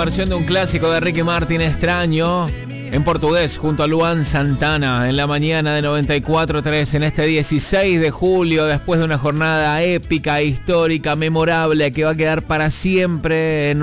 versión de un clásico de Ricky Martin, Extraño, en portugués, junto a Luan Santana, en la mañana de 94.3, en este 16 de julio, después de una jornada épica, histórica, memorable, que va a quedar para siempre en